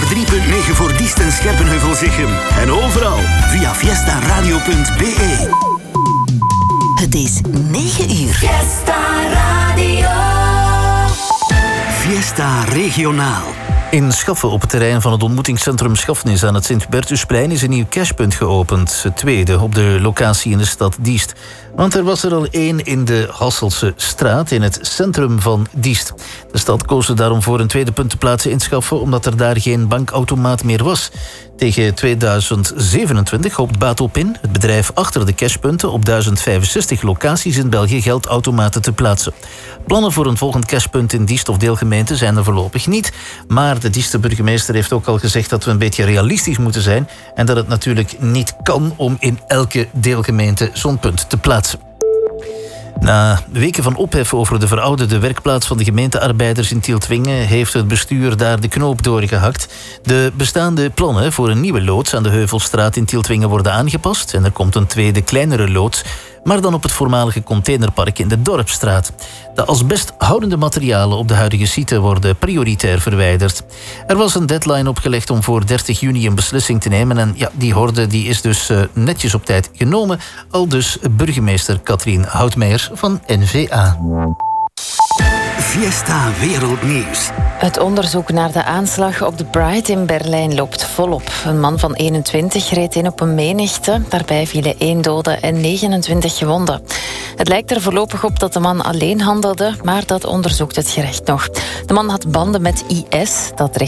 voor 3,9 voor Diest en Scherpenheuvel-Zichem. En overal via fiestaradio.be. Het is 9 uur. Fiesta Radio. Fiesta Regionaal. In Schaffen, op het terrein van het ontmoetingscentrum Schafnis aan het Sint-Hubertusplein, is een nieuw cashpunt geopend. Het tweede op de locatie in de stad Diest. Want er was er al één in de Hasselse straat, in het centrum van Diest. De stad koos er daarom voor een tweede punt te plaatsen in Schaffen, omdat er daar geen bankautomaat meer was. Tegen 2027 hoopt Batopin, het bedrijf achter de cashpunten, op 1065 locaties in België geldautomaten te plaatsen. Plannen voor een volgend cashpunt in Diest of deelgemeente zijn er voorlopig niet. Maar de Diester burgemeester heeft ook al gezegd dat we een beetje realistisch moeten zijn en dat het natuurlijk niet kan om in elke deelgemeente zo'n punt te plaatsen. Na weken van ophef over de verouderde werkplaats van de gemeentearbeiders in Tieltwingen heeft het bestuur daar de knoop doorgehakt. De bestaande plannen voor een nieuwe loods aan de Heuvelstraat in Tieltwingen worden aangepast en er komt een tweede kleinere loods, maar dan op het voormalige containerpark in de Dorpsstraat. De asbesthoudende materialen op de huidige site worden prioritair verwijderd. Er was een deadline opgelegd om voor 30 juni een beslissing te nemen en ja, die horde die is dus netjes op tijd genomen, aldus burgemeester Katrien Houtmeijer van NVA. Fiesta Wereldnieuws. Het onderzoek naar de aanslag op de Pride in Berlijn loopt volop. Een man van 21 reed in op een menigte. Daarbij vielen 1 dode en 29 gewonden. Het lijkt er voorlopig op dat de man alleen handelde, maar dat onderzoekt het gerecht nog. De man had banden met IS, dat